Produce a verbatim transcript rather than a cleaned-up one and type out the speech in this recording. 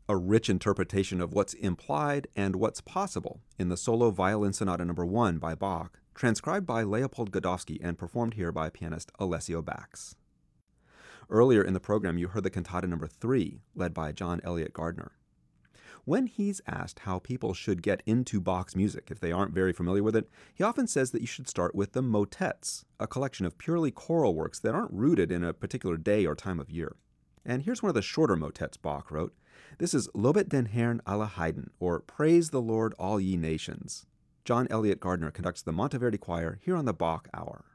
a rich interpretation of what's implied and what's possible in the Solo Violin Sonata Number one by Bach, transcribed by Leopold Godowsky and performed here by pianist Alessio Bax. Earlier in the program, you heard the Cantata Number three, led by John Eliot Gardner. When he's asked how people should get into Bach's music if they aren't very familiar with it, he often says that you should start with the motets, a collection of purely choral works that aren't rooted in a particular day or time of year. And here's one of the shorter motets Bach wrote. This is Lobet den Herrn alle Heiden, or Praise the Lord all ye nations. John Eliot Gardner conducts the Monteverdi Choir here on the Bach Hour.